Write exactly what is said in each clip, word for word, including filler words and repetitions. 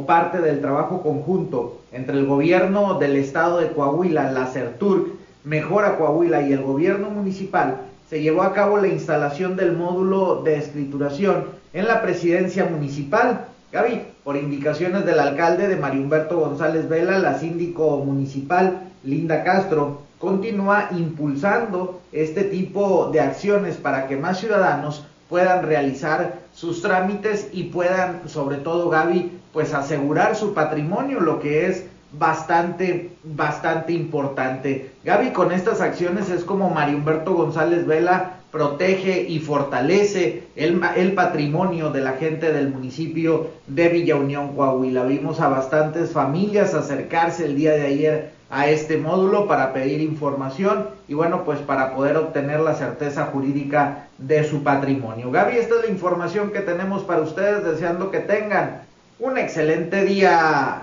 parte del trabajo conjunto entre el gobierno del estado de Coahuila, la CERTURC, Mejora Coahuila y el gobierno municipal, se llevó a cabo la instalación del módulo de escrituración en la presidencia municipal. Gaby, por indicaciones del alcalde de Mario Humberto González Vela, la síndico municipal Linda Castro continúa impulsando este tipo de acciones para que más ciudadanos puedan realizar sus trámites y puedan, sobre todo, Gaby, pues asegurar su patrimonio, lo que es bastante, bastante importante. Gaby, con estas acciones es como Mario Humberto González Vela protege y fortalece el, el patrimonio de la gente del municipio de Villa Unión, Coahuila. Vimos a bastantes familias acercarse el día de ayer a este módulo para pedir información y bueno, pues para poder obtener la certeza jurídica de su patrimonio. Gaby, esta es la información que tenemos para ustedes, deseando que tengan un excelente día.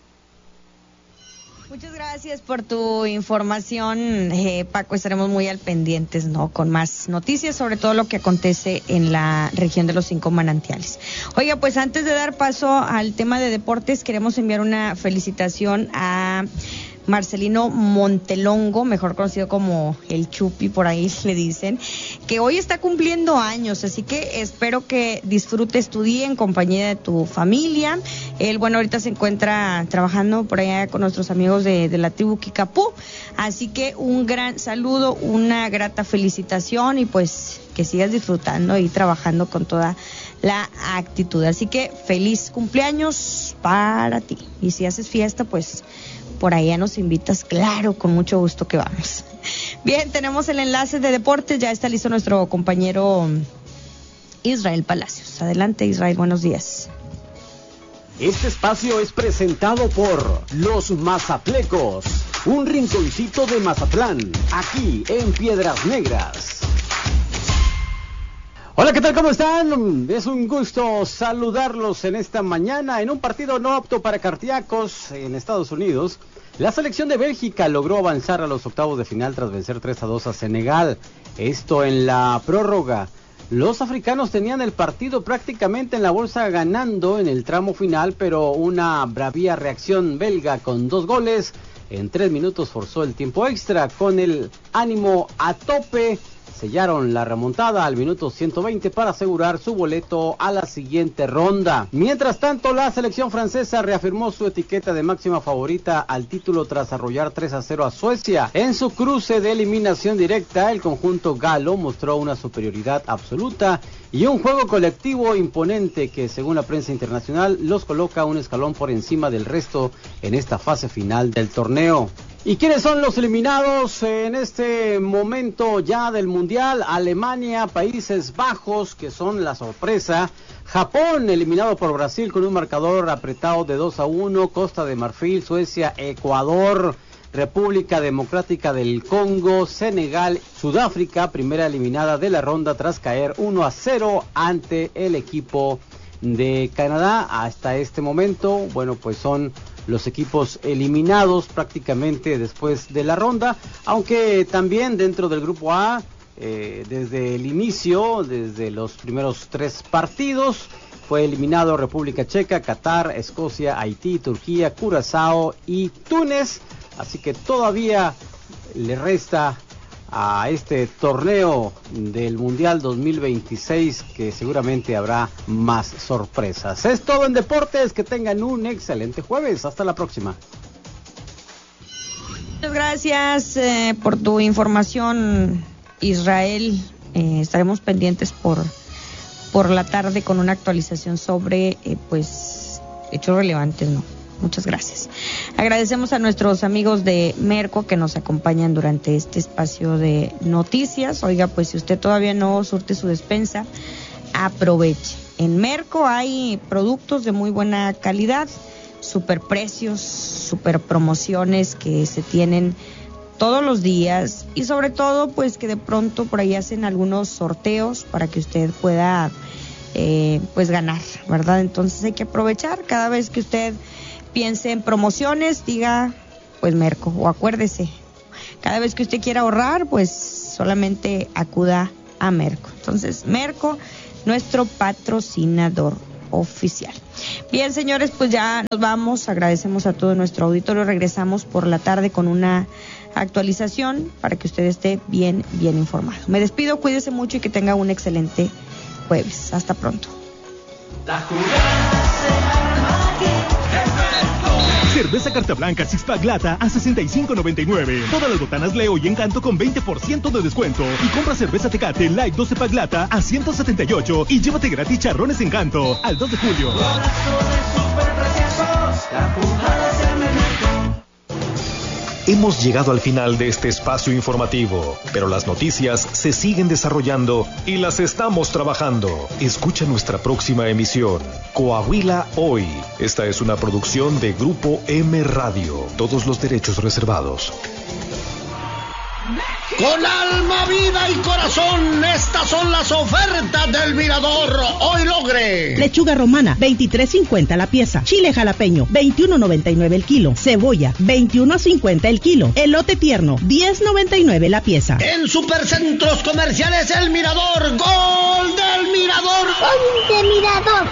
Muchas gracias por tu información, eh, Paco. Estaremos muy al pendientes, ¿no? Con más noticias, sobre todo lo que acontece en la región de los Cinco Manantiales. Oiga, pues antes de dar paso al tema de deportes, queremos enviar una felicitación a Marcelino Montelongo, mejor conocido como el Chupi, por ahí le dicen, que hoy está cumpliendo años, así que espero que disfrutes tu día en compañía de tu familia. Él, bueno, ahorita se encuentra trabajando por allá con nuestros amigos de, de la tribu Kikapú, así que un gran saludo, una grata felicitación y pues que sigas disfrutando y trabajando con toda la actitud. Así que feliz cumpleaños para ti. Y si haces fiesta, pues por allá nos invitas, claro, con mucho gusto que vamos. Bien, tenemos el enlace de deportes, ya está listo nuestro compañero Israel Palacios. Adelante, Israel, buenos días. Este espacio es presentado por Los Mazatlecos, un rinconcito de Mazatlán, aquí en Piedras Negras. Hola, ¿qué tal? ¿Cómo están? Es un gusto saludarlos en esta mañana. En un partido no apto para cardíacos en Estados Unidos, la selección de Bélgica logró avanzar a los octavos de final tras vencer tres a dos a Senegal. Esto en la prórroga. Los africanos tenían el partido prácticamente en la bolsa ganando en el tramo final, pero una bravía reacción belga con dos goles en tres minutos forzó el tiempo extra. Con el ánimo a tope, sellaron la remontada al minuto ciento veinte para asegurar su boleto a la siguiente ronda. Mientras tanto, la selección francesa reafirmó su etiqueta de máxima favorita al título tras arrollar tres a cero a Suecia. En su cruce de eliminación directa, el conjunto galo mostró una superioridad absoluta y un juego colectivo imponente que, según la prensa internacional, los coloca un escalón por encima del resto en esta fase final del torneo. ¿Y quiénes son los eliminados en este momento ya del Mundial? Alemania, Países Bajos, que son la sorpresa. Japón, eliminado por Brasil con un marcador apretado de dos a uno. Costa de Marfil, Suecia, Ecuador, República Democrática del Congo, Senegal, Sudáfrica, primera eliminada de la ronda tras caer uno a cero ante el equipo de Canadá. Hasta este momento, bueno, pues son los equipos eliminados prácticamente después de la ronda, aunque también dentro del grupo A, eh, desde el inicio, desde los primeros tres partidos, fue eliminado República Checa, Qatar, Escocia, Haití, Turquía, Curazao y Túnez, así que todavía le resta a este torneo del Mundial dos mil veintiséis, que seguramente habrá más sorpresas. Es todo en deportes, que tengan un excelente jueves, hasta la próxima. Muchas gracias eh, por tu información, Israel. Eh, estaremos pendientes por, por la tarde con una actualización sobre eh, pues hechos relevantes, ¿no? Muchas gracias. Agradecemos a nuestros amigos de Merco que nos acompañan durante este espacio de noticias. Oiga, pues si usted todavía no surte su despensa, aproveche. En Merco hay productos de muy buena calidad, super precios, super promociones que se tienen todos los días y sobre todo pues que de pronto por ahí hacen algunos sorteos para que usted pueda eh, pues ganar, ¿verdad? Entonces hay que aprovechar. Cada vez que usted piense en promociones, diga pues Merco, o acuérdese, cada vez que usted quiera ahorrar, pues solamente acuda a Merco. Entonces, Merco, nuestro patrocinador. oficial. Bien, señores, pues ya nos vamos. Agradecemos a todo nuestro auditorio. Regresamos por la tarde con una actualización para que usted esté bien, bien informado. Me despido, cuídese mucho y que tenga un excelente jueves. Hasta pronto. La jugada se arma aquí. Cerveza Carta Blanca Six Pack Lata a sesenta y cinco noventa y nueve. Todas las botanas Leo y Encanto con veinte por ciento de descuento. Y compra cerveza Tecate Light doce Pack Lata a ciento setenta y ocho y llévate gratis charrones Encanto al dos de julio. Hemos llegado al final de este espacio informativo, pero las noticias se siguen desarrollando y las estamos trabajando. Escucha nuestra próxima emisión, Coahuila Hoy. Esta es una producción de Grupo M Radio. Todos los derechos reservados. Con alma, vida y corazón, estas son las ofertas del Mirador. Hoy logre. Lechuga romana, veintitrés cincuenta la pieza. Chile jalapeño, veintiuno noventa y nueve el kilo. Cebolla, veintiuno cincuenta el kilo. Elote tierno, diez noventa y nueve la pieza. En Supercentros Comerciales El Mirador, gol del Mirador. ¡Gol del Mirador!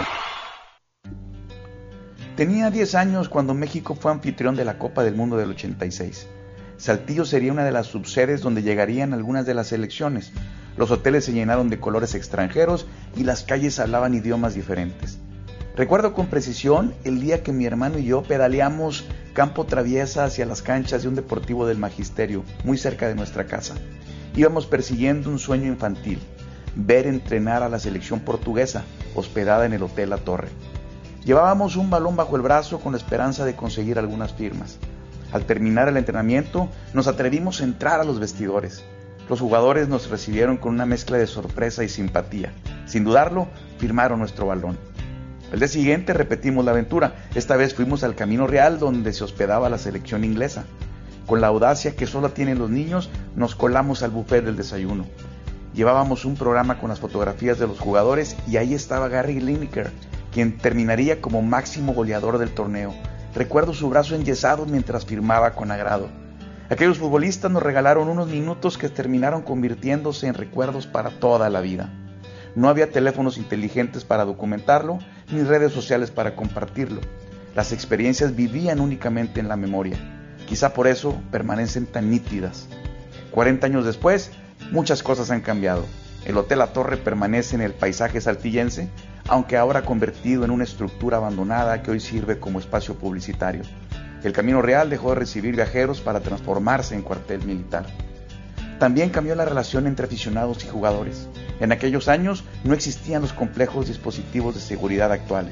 Tenía diez años cuando México fue anfitrión de la Copa del Mundo del ochenta y seis. Saltillo sería una de las subsedes donde llegarían algunas de las selecciones. Los hoteles se llenaron de colores extranjeros y las calles hablaban idiomas diferentes. Recuerdo con precisión el día que mi hermano y yo pedaleamos campo traviesa hacia las canchas de un deportivo del Magisterio, muy cerca de nuestra casa. Íbamos persiguiendo un sueño infantil, ver entrenar a la selección portuguesa, hospedada en el Hotel La Torre. Llevábamos un balón bajo el brazo con la esperanza de conseguir algunas firmas. Al terminar el entrenamiento, nos atrevimos a entrar a los vestidores. Los jugadores nos recibieron con una mezcla de sorpresa y simpatía. Sin dudarlo, firmaron nuestro balón. El día siguiente repetimos la aventura. Esta vez fuimos al Camino Real, donde se hospedaba la selección inglesa. Con la audacia que solo tienen los niños, nos colamos al buffet del desayuno. Llevábamos un programa con las fotografías de los jugadores y ahí estaba Gary Lineker, quien terminaría como máximo goleador del torneo. Recuerdo su brazo enyesado mientras firmaba con agrado. Aquellos futbolistas nos regalaron unos minutos que terminaron convirtiéndose en recuerdos para toda la vida. No había teléfonos inteligentes para documentarlo, ni redes sociales para compartirlo. Las experiencias vivían únicamente en la memoria. Quizá por eso permanecen tan nítidas. cuarenta años después, muchas cosas han cambiado. El Hotel La Torre permanece en el paisaje saltillense, aunque ahora convertido en una estructura abandonada que hoy sirve como espacio publicitario. El Camino Real dejó de recibir viajeros para transformarse en cuartel militar. También cambió la relación entre aficionados y jugadores. En aquellos años no existían los complejos dispositivos de seguridad actuales.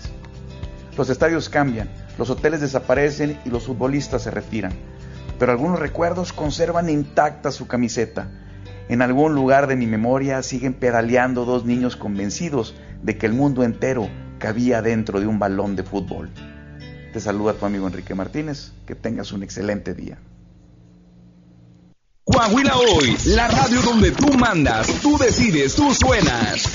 Los estadios cambian, los hoteles desaparecen y los futbolistas se retiran. Pero algunos recuerdos conservan intacta su camiseta. En algún lugar de mi memoria siguen pedaleando dos niños convencidos de que el mundo entero cabía dentro de un balón de fútbol. Te saluda tu amigo Enrique Martínez. Que tengas un excelente día. Coahuila Hoy, la radio donde tú mandas, tú decides, tú suenas.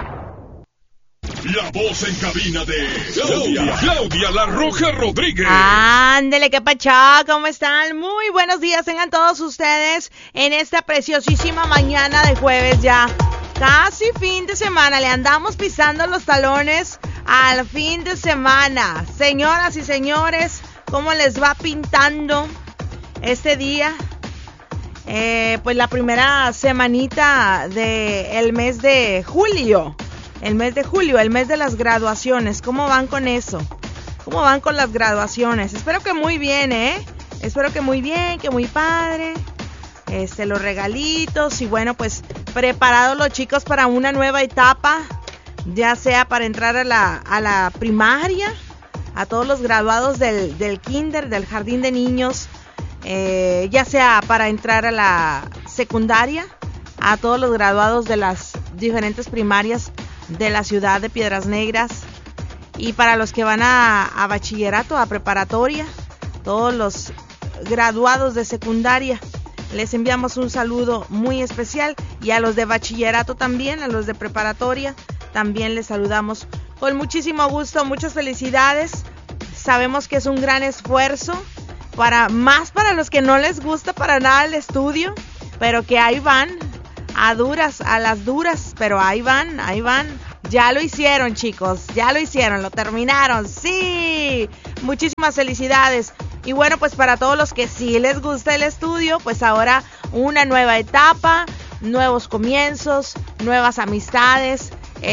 La voz en cabina de Claudia, Claudia La Roja Rodríguez. Ándele, qué pachá, ¿cómo están? Muy buenos días tengan todos ustedes en esta preciosísima mañana de jueves ya. Casi fin de semana, le andamos pisando los talones al fin de semana. Señoras y señores, ¿cómo les va pintando este día? Eh, pues la primera semanita del mes de julio. El mes de julio, el mes de las graduaciones. ¿Cómo van con eso? ¿Cómo van con las graduaciones? Espero que muy bien, ¿eh? Espero que muy bien, que muy padre. Este, los regalitos y bueno, pues preparados los chicos para una nueva etapa, ya sea para entrar a la, a la primaria, a todos los graduados del, del kinder, del jardín de niños, eh, ya sea para entrar a la secundaria, a todos los graduados de las diferentes primarias de la ciudad de Piedras Negras, y para los que van a, a bachillerato, a preparatoria, todos los graduados de secundaria, les enviamos un saludo muy especial, y a los de bachillerato también, a los de preparatoria, también les saludamos con muchísimo gusto, muchas felicidades. Sabemos que es un gran esfuerzo, para más para los que no les gusta para nada el estudio, pero que ahí van, a duras, a las duras, pero ahí van, ahí van, Ya lo hicieron, chicos, ya lo hicieron, lo terminaron, sí. Muchísimas felicidades. Y bueno, pues para todos los que sí les gusta el estudio, pues ahora una nueva etapa, nuevos comienzos, nuevas amistades,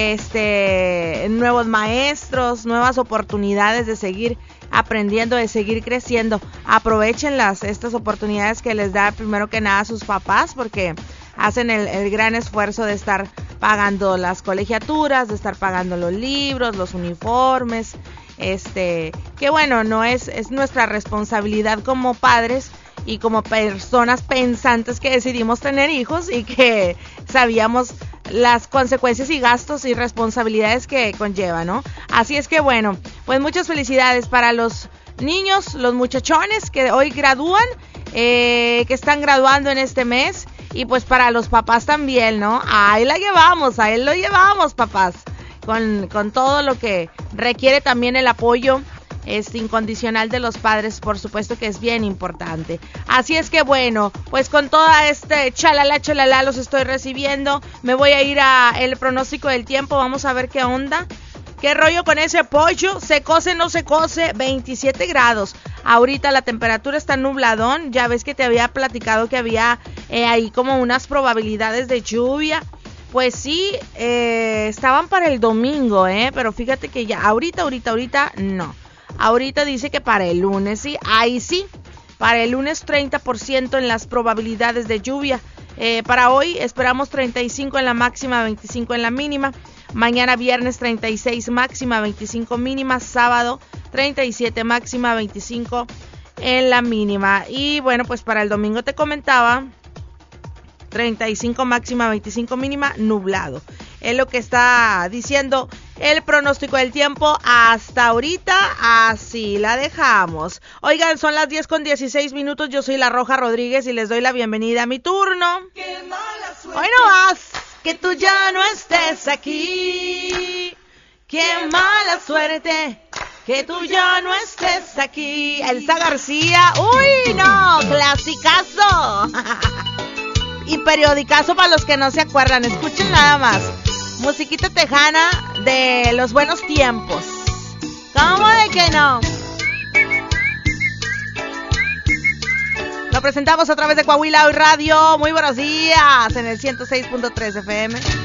este, nuevos maestros, nuevas oportunidades de seguir aprendiendo, de seguir creciendo. Aprovechenlas, estas oportunidades que les da primero que nada sus papás, porque hacen el, el gran esfuerzo de estar pagando las colegiaturas, de estar pagando los libros, los uniformes, este, que bueno, no es, es nuestra responsabilidad como padres y como personas pensantes que decidimos tener hijos y que sabíamos las consecuencias y gastos y responsabilidades que conlleva, ¿no? Así es que bueno, pues muchas felicidades para los niños, los muchachones que hoy gradúan, eh, que están graduando en este mes, y pues para los papás también, ¿no? Ahí la llevamos, ahí lo llevamos, papás, con, con todo lo que requiere también el apoyo es incondicional de los padres, por supuesto que es bien importante. Así es que bueno, pues con toda este chalala chalala los estoy recibiendo. Me voy a ir a el pronóstico del tiempo, vamos a ver qué onda. ¿Qué rollo con ese pollo? ¿Se cose, no se cose? veintisiete grados. Ahorita la temperatura está nubladón. Ya ves que te había platicado que había eh, ahí como unas probabilidades de lluvia. Pues sí, eh, estaban para el domingo, ¿eh? Pero fíjate que ya ahorita, ahorita, ahorita, no. Ahorita dice que para el lunes, sí, ahí sí. Para el lunes treinta por ciento en las probabilidades de lluvia. Eh, para hoy esperamos treinta y cinco en la máxima, veinticinco en la mínima. Mañana viernes treinta y seis máxima, veinticinco mínima. Sábado treinta y siete máxima, veinticinco en la mínima. Y bueno, pues para el domingo te comentaba, treinta y cinco máxima, veinticinco mínima, nublado. Es lo que está diciendo el pronóstico del tiempo hasta ahorita, así la dejamos. Oigan, son las diez con dieciséis minutos, yo soy La Roja Rodríguez y les doy la bienvenida a mi turno. ¡Qué mala suerte! Hoy no vas, que tú ya no estés aquí. ¡Qué mala suerte! Que tú ya no estés aquí. Elsa García, ¡uy, no! ¡Clasicazo! Y periodicazo para los que no se acuerdan, escuchen nada más. Musiquita tejana de los buenos tiempos. ¿Cómo de que no? Lo presentamos a través de Coahuila Hoy Radio. Muy buenos días en el ciento seis punto tres F M.